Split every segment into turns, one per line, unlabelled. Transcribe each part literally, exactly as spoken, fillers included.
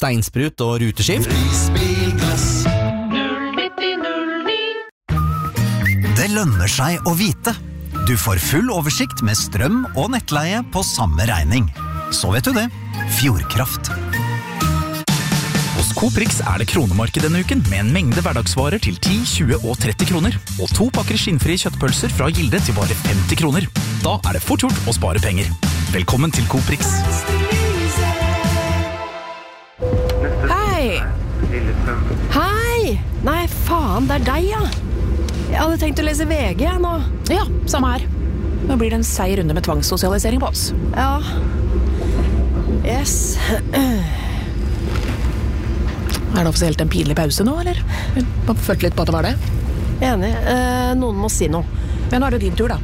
steinsprut og ruteskift.
Det lønner seg å vite. Du får full oversikt med strøm og nettleie på samme regning. Så vet du det. Fjordkraft.
Hos Coprix er det kronemarked denne uken med en mengde hverdagsvarer til ti, tjue og tretti kroner. Og to pakker skinnfrie kjøttpølser fra Gilde til bare femti kroner. Da er det fort gjort å spare penger. Velkommen til Coprix.
Hei! Hei! Nei, faen, det er deg, ja. Jeg hadde tenkt å lese V G nå.
Ja, samme her. Nå blir det en seig runde med tvangssosialisering på oss.
Ja. Yes.
Er det offisielt en pinlig pause nå, eller? Jeg har følt litt på at det var det.
Enig. Eh, noen må si noe.
Men nå er det din tur, da.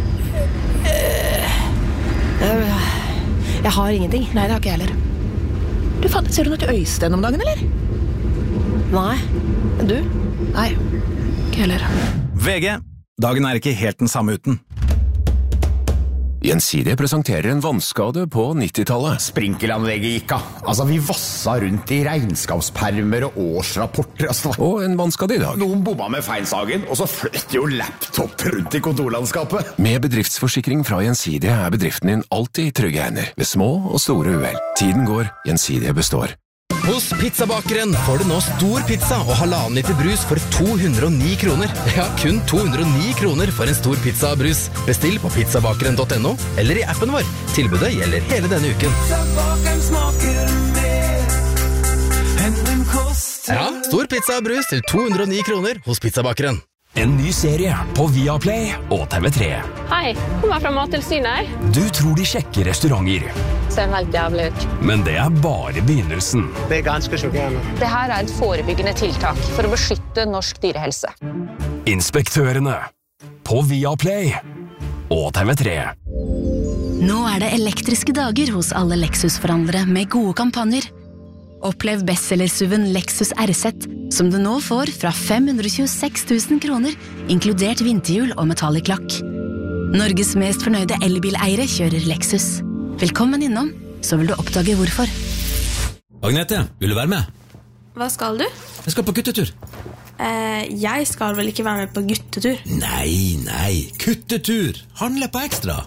Eh, jeg har ingenting.
Nei, det har ikke jeg heller. Du, faen, ser du noe til Øystein om dagen, eller?
Nei. Du?
Nei, ikke heller.
V G. Dagen er ikke helt den samme uten.
Gjensidige presenterer en vannskade på nittitallet.
Sprinkelanlegget gikk av. Altså, vi vassa rundt i regnskapspermer og årsrapporter. Altså.
Og en vannskade i dag.
Noen bomma med feilsagen, og så fløt jo laptop rundt i kontorlandskapet.
Med bedriftsforsikring fra Gjensidige er bedriften din alltid i trygge hender, ved små og store uhell. Tiden går, Gjensidige består.
Hos Pizzabakeren får du nå stor pizza og halvannen liter brus for to hundre og ni kroner. Ja, kun to hundre og ni kroner for en stor pizza og brus. Bestill på pizzabakeren punktum no eller i appen vår. Tilbudet gjelder hele denne uken. Ja, stor pizza og brus til to hundre og ni kroner hos Pizzabakeren.
En ny serie på Viaplay og T V tre.
Hei, kommer fra Mattilsynet.
Du tror de sjekker restauranter.
Ser helt jævlig ut.
Men det er bare begynnelsen.
Det er ganske sjokkerende.
Det her er et forebyggende tiltak for å beskytte norsk dyrehelse.
Inspektørene på Viaplay og T V tre.
Nå er det elektriske dager hos alle Lexus-forhandlere med gode kampanjer. Opplev bestsellersuven Lexus R Z, som du nå får fra fem hundre tjueseks tusen kroner, inkludert vinterhjul og metallic lakk. Norges mest fornøyde elbileiere kjører Lexus. Velkommen innom, så vil du oppdage hvorfor.
Agnete, vil du være med?
Hva skal du?
Jeg skal på guttetur.
Eh, jeg skal vel ikke være med på guttetur?
Nei, nei, kuttetur. Handle på ekstra.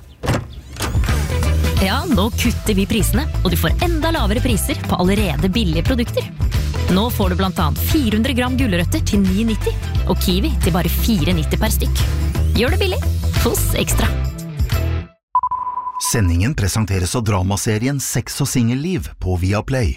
Ja, nå kutter vi prisene, og du får enda lavere priser på allerede billige produkter. Nå får du blant annet fire hundre gram gulrøtter til ni nitti, og kiwi til bare fire nitti per stykk. Gjør det billig hos Ekstra.
Sendingen presenteres av dramaserien Sex og singelliv på Viaplay.